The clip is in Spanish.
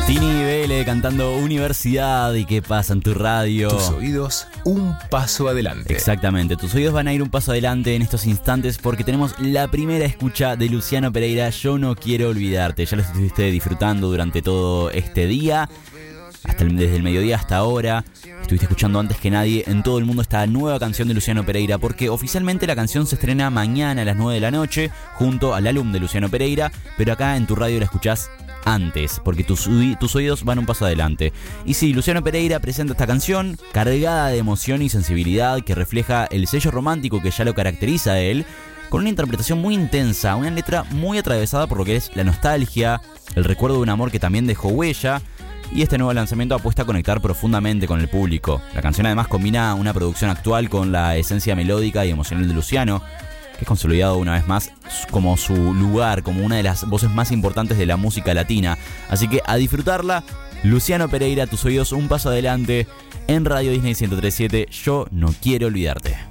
Tini Vélez cantando Universidad. ¿Y qué pasa en tu radio? Tus oídos, un paso adelante. Exactamente, tus oídos van a ir un paso adelante en estos instantes porque tenemos la primera escucha de Luciano Pereira, Yo no quiero olvidarte. Ya lo estuviste disfrutando durante todo este día, desde el mediodía hasta ahora. Estuviste escuchando antes que nadie en todo el mundo esta nueva canción de Luciano Pereira, porque oficialmente la canción se estrena mañana a las 9 de la noche junto al álbum de Luciano Pereira, pero acá en tu radio la escuchás antes, porque tus oídos van un paso adelante. Y sí, Luciano Pereira presenta esta canción cargada de emoción y sensibilidad que refleja el sello romántico que ya lo caracteriza a él, con una interpretación muy intensa, una letra muy atravesada por lo que es la nostalgia, el recuerdo de un amor que también dejó huella. Y este nuevo lanzamiento apuesta a conectar profundamente con el público. La canción además combina una producción actual con la esencia melódica y emocional de Luciano, que es consolidado una vez más como su lugar, como una de las voces más importantes de la música latina. Así que a disfrutarla, Luciano Pereira, tus oídos un paso adelante, en Radio Disney 103.7, Yo no quiero olvidarte.